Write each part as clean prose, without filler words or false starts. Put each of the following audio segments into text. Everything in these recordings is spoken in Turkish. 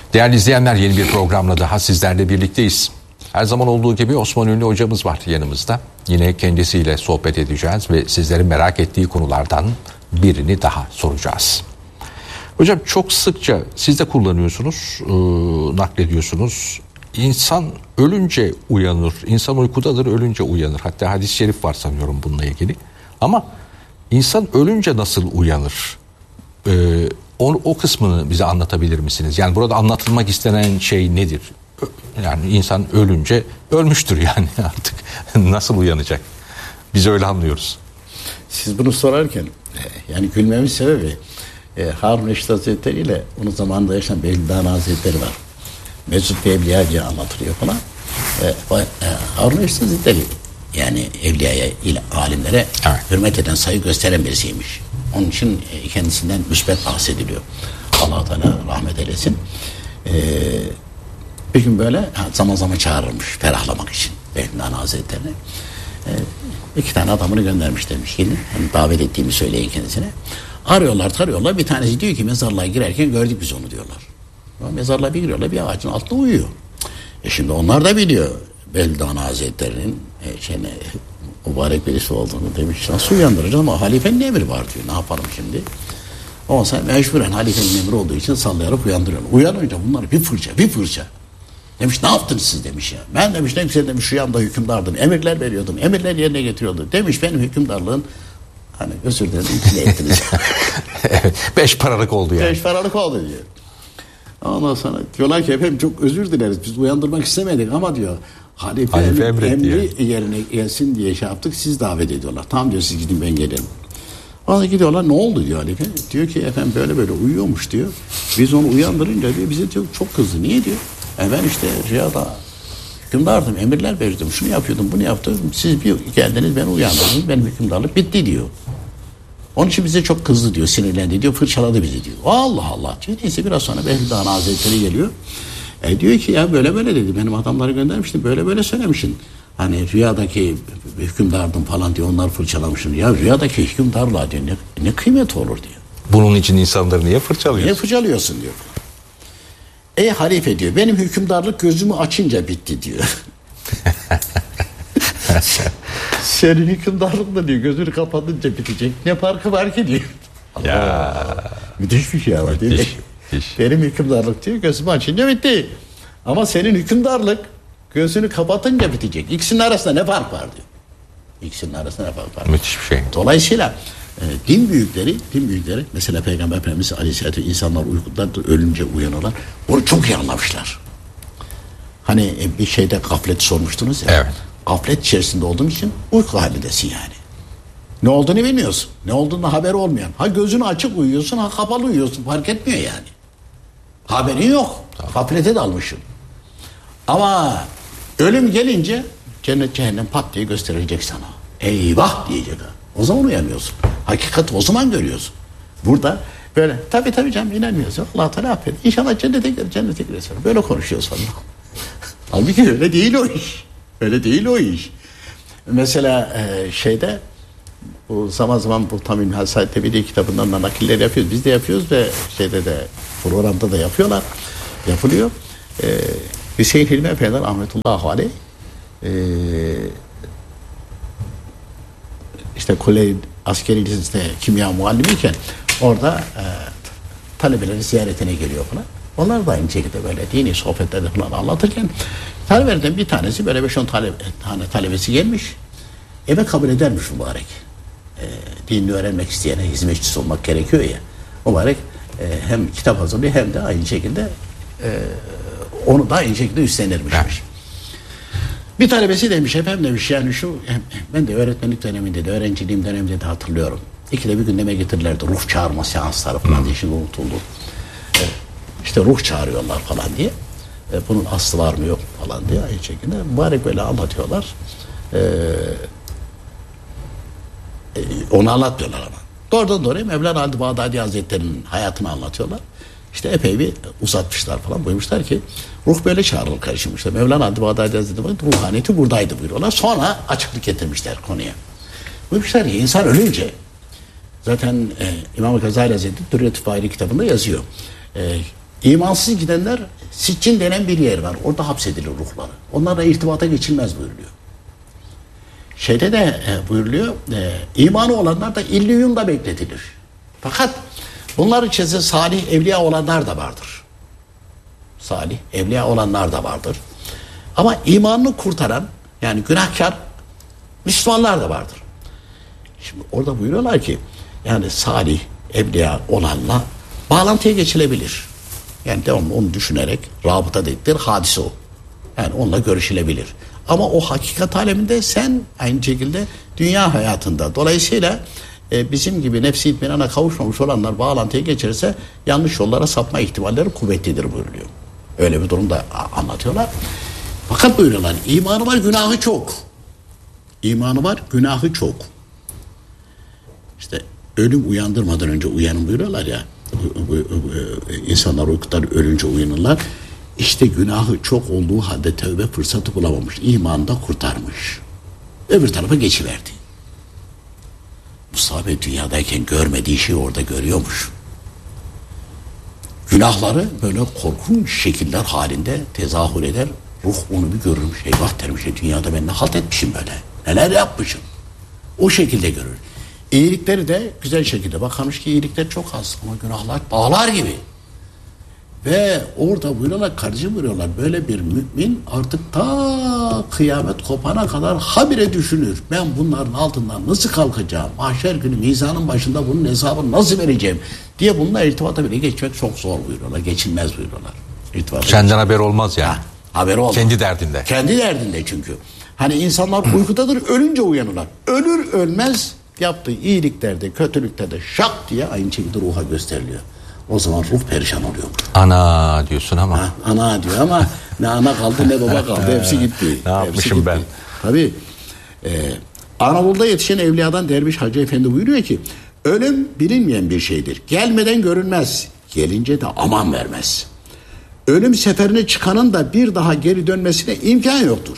Değerli izleyenler, yeni bir programla daha sizlerle birlikteyiz. Her zaman olduğu gibi Osman Ünlü hocamız var yanımızda. Yine kendisiyle sohbet edeceğiz ve sizlerin merak ettiği konulardan birini daha soracağız. Hocam, çok sıkça siz de kullanıyorsunuz, naklediyorsunuz. İnsan ölünce uyanır, insan uykudadır, ölünce uyanır. Hatta hadis-i şerif var sanıyorum bununla ilgili. Ama insan ölünce nasıl uyanır? O kısmını bize anlatabilir misiniz? Yani burada anlatılmak istenen şey nedir? Yani insan ölünce ölmüştür yani artık. Nasıl uyanacak? Biz öyle anlıyoruz. Siz bunu sorarken yani gülmemin sebebi Harun Reşit Hazretleri ile onun zamanında yaşayan Beyliğin Hazretleri var. Mesut ve Evliya diye anlatılıyor buna. Harun Reşit Hazretleri yani evliyaya ile alimlere hürmet eden, saygı gösteren birisiymiş. Onun için kendisinden müsbet bahsediliyor. Allah Teala rahmet eylesin. Bir gün böyle zaman zaman çağırırmış ferahlamak için Beyliğin Hazretleri'ne. İki tane adamını göndermiş, demiş ki hani davet ettiğimi söyleyin kendisine. Arıyorlar. Bir tanesi diyor ki mezarlığa girerken gördük biz onu diyorlar. Mezarlığa bir giriyorlar, bir ağacın altında uyuyor. Şimdi onlar da biliyor Beyliğin Hazretleri'nin mübarek birisi olduğunu, demiş. Nasıl uyandıracağım ama halifenin emri var diyor. Ne yapalım şimdi? Ama sen mecburen halifenin emri olduğu için sallayarak uyandırıyorlar. Uyanınca bunlar bir fırça. Demiş, ne yaptınız siz demiş ya. Ben demiş ne güzel demiş rüyamda hükümdardım. Emirler veriyordum. Emirler yerine getiriyordu. Demiş benim hükümdarlığın hani özür dilerim ikile ettiniz. Evet, 5 paralık oldu yani. 5 paralık oldu diyor. Ondan sonra diyorlar ki efendim çok özür dileriz. Biz uyandırmak istemedik ama diyor halife emri yerine gelsin diye şey yaptık. Siz davet ediyorlar. Tamam diyor, siz gidin ben gelirim. Ona gidiyorlar, ne oldu diyor halife. Diyor ki efendim böyle uyuyormuş diyor. Biz onu uyandırınca diyor bize diyor, çok kızdı. Niye diyor? Ben işte rüyada hükümdardım, emirler veriyordum, şunu yapıyordum, bunu yaptım. Siz bir geldiniz, beni uyandırdınız, benim hükümdarlık bitti diyor. Onun için bize çok kızdı diyor, sinirlendi diyor, fırçaladı bizi diyor. Allah Allah diyor. Neyse biraz sonra Beyliğin Hazretleri geliyor. Diyor ki ya böyle dedi, benim adamları göndermiştim, böyle söylemişsin. Hani rüyadaki hükümdardım falan diyor, onlar fırçalamışsın. Ya rüyadaki hükümdarlığa diyor ne kıymet olur diyor. Bunun için insanları niye fırçalıyorsun? Niye fırçalıyorsun diyor. Halife diyor, benim hükümdarlık gözümü açınca bitti diyor. Senin hükümdarlıkla diyor gözünü kapatınca bitecek. Ne farkı var ki diyor. Ya. Müthiş bir şey var değil mi? Benim hükümdarlık diyor gözümü açınca bitti. Ama senin hükümdarlık gözünü kapatınca bitecek. İkisinin arasında ne fark var diyor. İkisinin arasında ne fark var? Müthiş bir şey. Dolayısıyla din büyükleri mesela Peygamber Efendimiz Aleyhisselatü insanlar uykudadır, ölünce uyanırlar. Onu çok iyi anlamışlar. Hani bir şeyde gaflet sormuştunuz ya. Evet. Gaflet içerisinde olduğum için uyku halindesin yani. Ne olduğunu bilmiyorsun. Ne olduğunu haberi olmayan. Ha gözünü açık uyuyorsun, ha kapalı uyuyorsun. Fark etmiyor yani. Haberin yok. Tamam. Gaflete dalmışsın. Ama ölüm gelince cennet cehennem pat diye gösterecek sana. Eyvah diyecek ha. O zaman uyanıyorsun. Hakikati o zaman görüyorsun. Burada böyle tabii canım inanmıyorsun. Allah Teala affeder. İnşallah cennete girersin. Böyle konuşuyorsun. Halbuki öyle değil o iş. Mesela bu zaman bu Tamim Hasayet Tebedi kitabından da nakiller yapıyoruz. Biz de yapıyoruz ve şeyde de programda da yapılıyor. Hüseyin Hilmi Efendi rahmetullahi aleyh işte Kule Askeri Lisesi'nde kimya muallimiyken orada talebelerin ziyaretine geliyor falan. Onlar da aynı şekilde böyle dini sohbetlerde falan anlatırken talebelerden bir tanesi böyle 5-10 tane talebesi gelmiş. Eve kabul edermiş mübarek. Dinini öğrenmek isteyene hizmetçisi olmak gerekiyor ya. Mübarek hem kitap hazırlıyor hem de aynı şekilde onu da aynı şekilde üstlenirmiş. Evet. Bir talebesi demiş efendim demiş yani ben de öğretmenlik döneminde de öğrenciliğim döneminde de hatırlıyorum. İkide bir gündeme getirirlerdi ruh çağırma seansları falan diye, şimdi unutuldu. İşte ruh çağırıyorlar falan diye. Bunun aslı var mı yok falan diye aynı şekilde mübarek böyle anlatıyorlar. Onu anlatmıyorlar ama. Doğrudan doğruya Mevlana Halid-i Bağdadi Hazretleri'nin hayatını anlatıyorlar. İşte epey bir uzatmışlar falan, buyurmuşlar ki ruh böyle çağrılır karışmışlar. Mevlana Halid-i Bağdadi Hazretleri ruhaniyeti buradaydı buyuruyorlar. Sonra açıklık getirmişler konuya. Buyurmuşlar ki insan ölünce zaten İmam-ı Gazali Hazretleri Dürret-i Fahri kitabında yazıyor. İmansız gidenler Siccin denen bir yer var. Orada hapsedilir ruhları. Onlarla irtibata geçilmez buyuruluyor. Şeyde de buyuruluyor, imanı olanlar da illiyumda bekletilir. Fakat bunlar içerisinde salih evliya olanlar da vardır. Salih evliya olanlar da vardır. Ama imanını kurtaran, yani günahkar Müslümanlar da vardır. Şimdi orada buyuruyorlar ki, yani salih evliya olanla bağlantıya geçilebilir. Yani devamlı onu düşünerek, rabıta dedikleri hadise o. Yani onunla görüşülebilir. Ama o hakikat aleminde sen aynı şekilde dünya hayatında. Dolayısıyla bizim gibi nefsi itminana kavuşmamış olanlar bağlantıya geçerse yanlış yollara sapma ihtimalleri kuvvetlidir buyuruluyor. Öyle bir durumda anlatıyorlar. Fakat buyuruyorlar, imanı var, günahı çok. İmanı var, günahı çok. İşte ölüm uyandırmadan önce uyanın buyuruyorlar ya. İnsanlar uykudan ölünce uyanırlar. İşte günahı çok olduğu halde tövbe fırsatı bulamamış. İmanı da kurtarmış. Öbür tarafa geçiverdi. Bu sahabe dünyadayken görmediği şeyi orada görüyormuş. Günahları böyle korkunç şekiller halinde tezahür eder. Ruh onu bir görürmüş. Eyvah dermiş, dünyada ben ne halt etmişim böyle. Neler yapmışım. O şekilde görür. İyilikleri de güzel şekilde bakarmış ki iyilikler çok az ama günahlar bağlar gibi. Ve orada buyuruyorlar, kardeşim buyuruyorlar, böyle bir mümin artık ta kıyamet kopana kadar habire düşünür. Ben bunların altından nasıl kalkacağım? Mahşer günü mizanın başında bunun hesabını nasıl vereceğim? Diye bununla irtibata bile geçmek çok zor buyuruyorlar. Geçilmez buyuruyorlar. Senden haber olmaz yani. Haberi olmaz. Kendi derdinde. Kendi derdinde çünkü. Hani insanlar uykudadır, ölünce uyanırlar. Ölür ölmez yaptığı iyiliklerde, kötülüklerde şak diye aynı şekilde ruha gösteriliyor. O zaman ruh perişan oluyor. Ana diyorsun ama. Ana diyor ama ne ana kaldı ne baba kaldı. Hepsi gitti. Ne yapmışım ben? Tabii. Anadolu'da yetişen evliyadan Derviş Hacı Efendi buyuruyor ki, ölüm bilinmeyen bir şeydir. Gelmeden görünmez. Gelince de aman vermez. Ölüm seferine çıkanın da bir daha geri dönmesine imkan yoktur.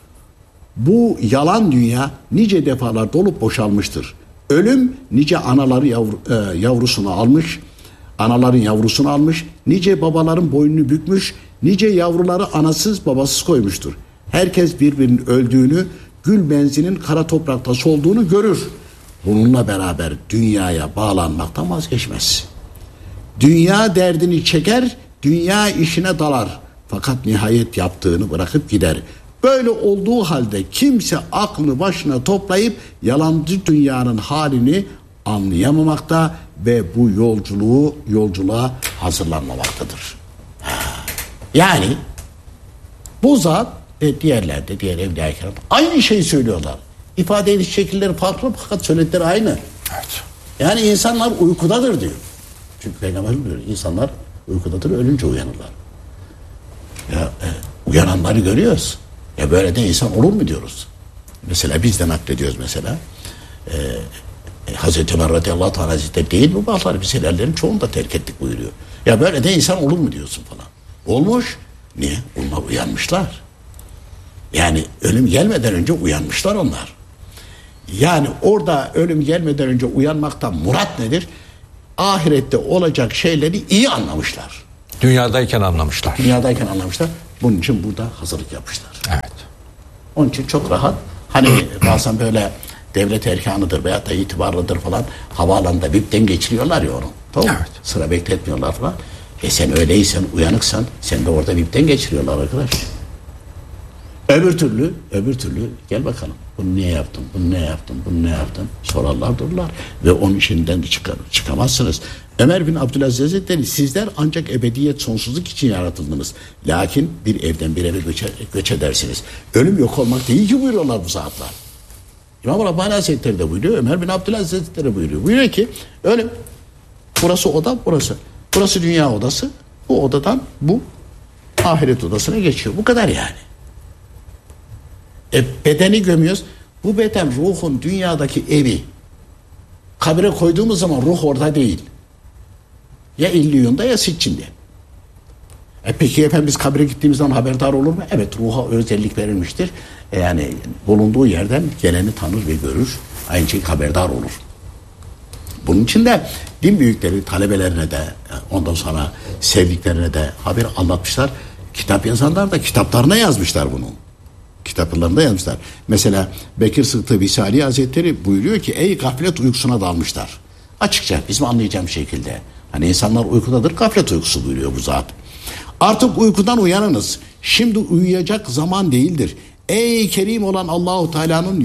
Bu yalan dünya nice defalar dolup boşalmıştır. Ölüm nice yavrusunu almış, anaların yavrusunu almış, nice babaların boynunu bükmüş, nice yavruları anasız babasız koymuştur. Herkes birbirinin öldüğünü, gül benzinin kara toprakta solduğunu görür. Bununla beraber dünyaya bağlanmaktan vazgeçmez. Dünya derdini çeker, dünya işine dalar. Fakat nihayet yaptığını bırakıp gider. Böyle olduğu halde kimse aklını başına toplayıp yalancı dünyanın halini anlayamamakta ve bu yolculuğa hazırlanmamaktadır. Yani bu zat ve diğerler de diğer evliya-i kiram aynı şeyi söylüyorlar. İfade ediş şekilleri farklı fakat söyledikleri aynı. Evet. Yani insanlar uykudadır diyor. Çünkü Peygamber diyor, insanlar uykudadır, ölünce uyanırlar. Ya uyananları görüyoruz. Ya böyle de insan olur mu diyoruz. Mesela biz de naklediyoruz mesela. Hazreti Ömer radıyallahu teala hazretleri değil mi bazıları biz helallerin çoğunu da terk ettik buyuruyor. Ya böyle de insan olur mu diyorsun falan. Olmuş. Niye? Onlar uyanmışlar. Yani ölüm gelmeden önce uyanmışlar onlar. Yani orada ölüm gelmeden önce uyanmaktan murat nedir? Ahirette olacak şeyleri iyi anlamışlar. Dünyadayken anlamışlar. Dünyadayken anlamışlar. Bunun için burada hazırlık yapmışlar. Evet. Onun için çok rahat. Hani bazen böyle devlet erkanıdır veyahut da itibarlıdır falan. Havaalanında VIP'ten geçiriyorlar ya onu. Tamam mı? Evet. Sıra bekletmiyorlar falan. Sen öyleysen, uyanıksan sen de orada VIP'ten geçiriyorlar arkadaş. Öbür türlü gel bakalım. Bunu niye yaptın? Bunu ne yaptın? Bunu ne yaptın? Sorarlar dururlar. Ve onun içinden de çıkamazsınız. Ömer bin Abdülaziz Hazretleri, sizler ancak ebediyet, sonsuzluk için yaratıldınız. Lakin bir evden bir eve göç edersiniz. Ölüm yok olmak değil ki buyuruyorlar bu zatlar. İmam Rabbani Hazretleri de buyuruyor. Ömer bin Abdülaziz Hazretleri buyuruyor. Buyuruyor ki ölüm, burası oda, burası. Burası dünya odası. Bu odadan bu ahiret odasına geçiyor. Bu kadar yani. Bedeni gömüyoruz. Bu beden ruhun dünyadaki evi. Kabire koyduğumuz zaman ruh orada değil. Ya illiyonda ya siccinde. Peki efendim biz kabire gittiğimizden haberdar olur mu? Evet, ruha özellik verilmiştir. Yani bulunduğu yerden geleni tanır ve görür. Aynı şey haberdar olur. Bunun için de din büyükleri talebelerine de ondan sonra sevdiklerine de haber anlatmışlar. Kitap yazanlar da kitaplarına yazmışlar bunu. Kitaplarında yazmışlar. Mesela Bekir Sıddık Visali Hazretleri buyuruyor ki ey gaflet uykusuna dalmışlar. Açıkça bizim anlayacağım şekilde. Hani insanlar uykudadır, gaflet uykusu buyuruyor bu zat. Artık uykudan uyanınız. Şimdi uyuyacak zaman değildir. Ey kerim olan Allahu Teala'dan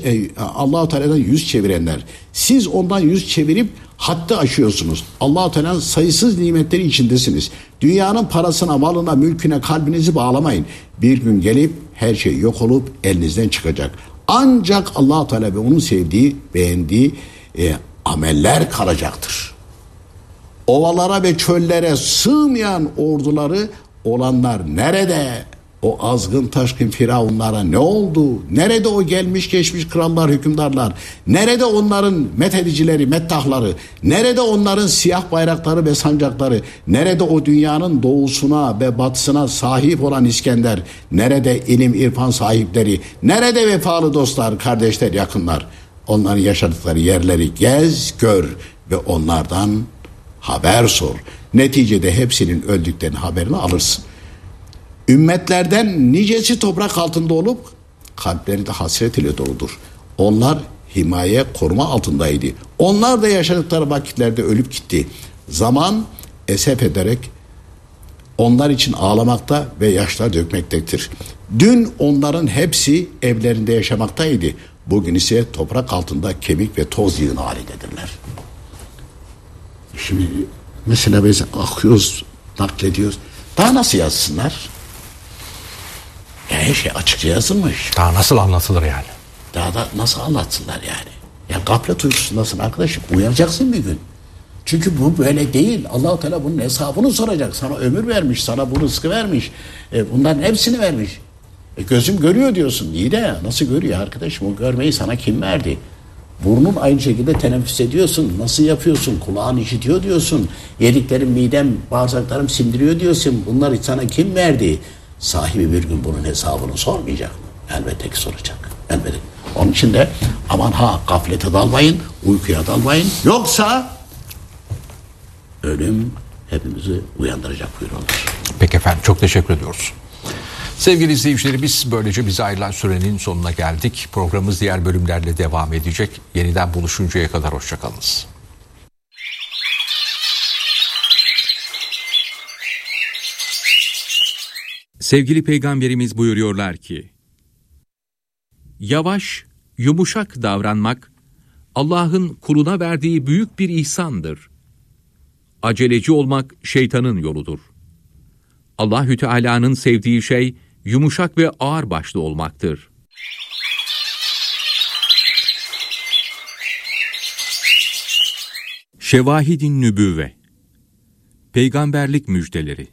yüz çevirenler. Siz ondan yüz çevirip hattı aşıyorsunuz. Allahu Teala'nın sayısız nimetleri içindesiniz. Dünyanın parasına, malına, mülküne kalbinizi bağlamayın. Bir gün gelip her şey yok olup elinizden çıkacak. Ancak Allahu Teala ve onun sevdiği, beğendiği ameller kalacaktır. Ovalara ve çöllere sığmayan orduları olanlar nerede? O azgın taşkın firavunlara ne oldu? Nerede o gelmiş geçmiş krallar, hükümdarlar? Nerede onların methedicileri, mettahları? Nerede onların siyah bayrakları ve sancakları? Nerede o dünyanın doğusuna ve batısına sahip olan İskender? Nerede ilim, irfan sahipleri? Nerede vefalı dostlar, kardeşler, yakınlar? Onların yaşadıkları yerleri gez, gör ve onlardan haber sor. Neticede hepsinin öldüklerinin haberini alırsın. Ümmetlerden nicesi toprak altında olup kalpleri de hasret ile doludur. Onlar himaye, koruma altındaydı. Onlar da yaşadıkları vakitlerde ölüp gitti. Zaman esef ederek onlar için ağlamakta ve yaşlar dökmektedir. Dün onların hepsi evlerinde yaşamaktaydı. Bugün ise toprak altında kemik ve toz yığını halindedirler. Şimdi mesela biz akıyoruz, naklediyoruz. Daha nasıl yazsınlar? Ya her şey açıkça yazılmış. Daha nasıl anlatılır yani? Daha da nasıl anlatsınlar yani? Ya gaflet uykusundasın arkadaşım. Uyanacaksın bir gün. Çünkü bu böyle değil. Allah-u Teala bunun hesabını soracak. Sana ömür vermiş, sana bu rızkı vermiş. Bunların hepsini vermiş. Gözüm görüyor diyorsun. İyi de nasıl görüyor arkadaşım? O görmeyi sana kim verdi? Burnun aynı şekilde teneffüs ediyorsun. Nasıl yapıyorsun? Kulağın işitiyor diyorsun. Yediklerim midem, bağırsaklarım sindiriyor diyorsun. Bunları sana kim verdi? Sahibi bir gün bunun hesabını sormayacak mı? Elbette ki soracak. Elbette. Onun için de aman ha gaflete dalmayın, uykuya dalmayın. Yoksa ölüm hepimizi uyandıracak buyuruyorlar. Peki efendim, çok teşekkür ediyoruz. Sevgili izleyicilerimiz, böylece bize ayrılan sürenin sonuna geldik. Programımız diğer bölümlerle devam edecek. Yeniden buluşuncaya kadar hoşçakalınız. Sevgili Peygamberimiz buyuruyorlar ki, yavaş, yumuşak davranmak, Allah'ın kuluna verdiği büyük bir ihsandır. Aceleci olmak şeytanın yoludur. Allahü Teala'nın sevdiği şey, yumuşak ve ağırbaşlı olmaktır. Şevahid-i Nübüvve, Peygamberlik müjdeleri.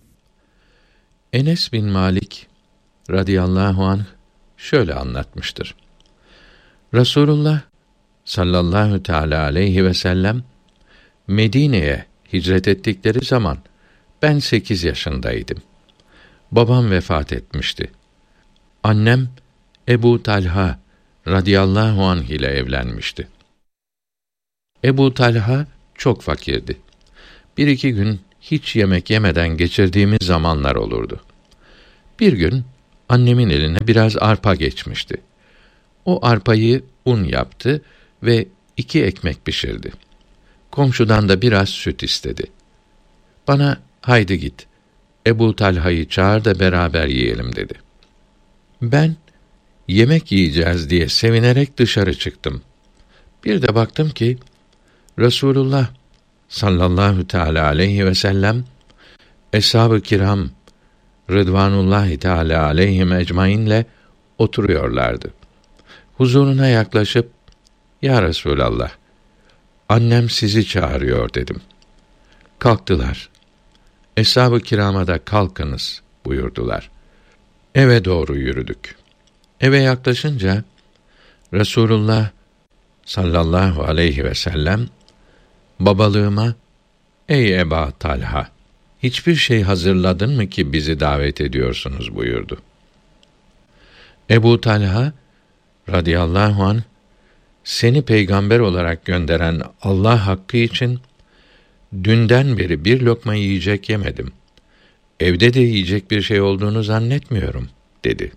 Enes bin Malik radıyallahu anh şöyle anlatmıştır. Resulullah sallallahu teala aleyhi ve sellem Medine'ye hicret ettikleri zaman ben 8 yaşındaydım. Babam vefat etmişti. Annem Ebu Talha radıyallahu anh ile evlenmişti. Ebu Talha çok fakirdi. 1-2 gün hiç yemek yemeden geçirdiğimiz zamanlar olurdu. Bir gün annemin eline biraz arpa geçmişti. O arpayı un yaptı ve 2 ekmek pişirdi. Komşudan da biraz süt istedi. Bana haydi git, Ebu Talha'yı çağır da beraber yiyelim dedi. Ben yemek yiyeceğiz diye sevinerek dışarı çıktım. Bir de baktım ki Resulullah sallallahu teala aleyhi ve sellem Eshab-ı Kiram Rıdvanullahi Teala aleyhim ecmainle oturuyorlardı. Huzuruna yaklaşıp ya Resulallah, annem sizi çağırıyor dedim. Kalktılar. Eshab-ı Kiram'a da kalkınız buyurdular. Eve doğru yürüdük. Eve yaklaşınca Resulullah sallallahu aleyhi ve sellem babalığıma ey Eba Talha, hiçbir şey hazırladın mı ki bizi davet ediyorsunuz buyurdu. Ebu Talha radıyallahu anh, seni peygamber olarak gönderen Allah hakkı için dünden beri bir lokma yiyecek yemedim. evde de yiyecek bir şey olduğunu zannetmiyorum, dedi.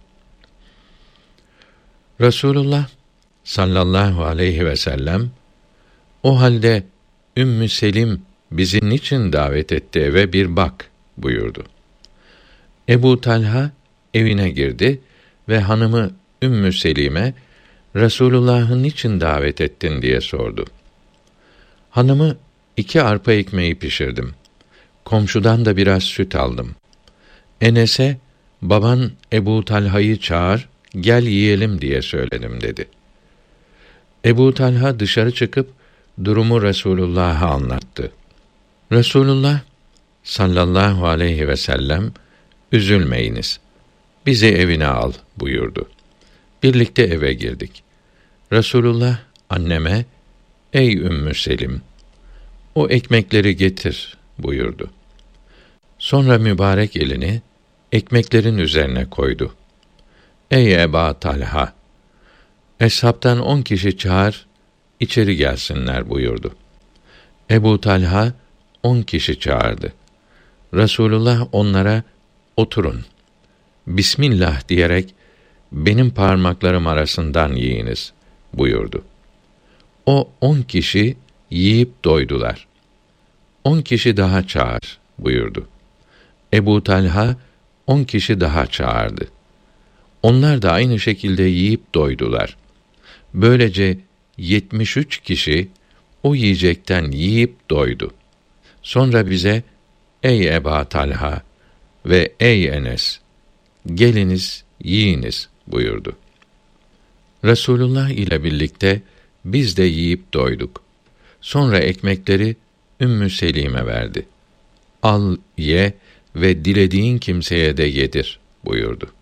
Resulullah sallallahu aleyhi ve sellem, o halde Ümmü Selim bizi niçin davet etti eve bir bak buyurdu. Ebu Talha evine girdi ve hanımı Ümmü Selim'e Resulullah'ı niçin davet ettin diye sordu. Hanımı 2 arpa ekmeği pişirdim. Komşudan da biraz süt aldım. Enes'e baban Ebu Talha'yı çağır, gel yiyelim diye söyledim dedi. Ebu Talha dışarı çıkıp durumu Resulullah'a anlattı. Resulullah sallallahu aleyhi ve sellem, üzülmeyiniz, bizi evine al buyurdu. Birlikte eve girdik. Resulullah anneme, ey Ümmü Selim, o ekmekleri getir buyurdu. Sonra mübarek elini ekmeklerin üzerine koydu. Ey Eba Talha, eshabtan 10 kişi çağır, içeri gelsinler buyurdu. Ebu Talha 10 kişi çağırdı. Resulullah onlara, oturun, Bismillah diyerek benim parmaklarım arasından yiyiniz buyurdu. O 10 kişi yiyip doydular. 10 kişi daha çağır buyurdu. Ebu Talha 10 kişi daha çağırdı. Onlar da aynı şekilde yiyip doydular. Böylece 73 kişi o yiyecekten yiyip doydu. Sonra bize, ey Eba Talha ve ey Enes, geliniz, yiyiniz buyurdu. Resulullah ile birlikte biz de yiyip doyduk. Sonra ekmekleri Ümmü Selim'e verdi. Al, ye ve dilediğin kimseye de yedir buyurdu.